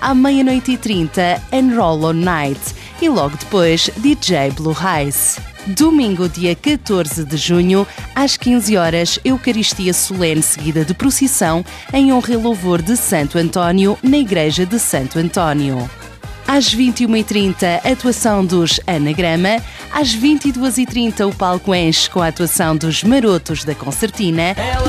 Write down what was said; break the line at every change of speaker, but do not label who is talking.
À 00:30, Enroll on Night e logo depois DJ Blue Eyes. Domingo, dia 14 de junho, às 15 horas, Eucaristia solene seguida de procissão em honra e louvor de Santo António, na Igreja de Santo António. Às 21h30, atuação dos Anagrama. Às 22h30, o palco enche com a atuação dos Marotos da Concertina.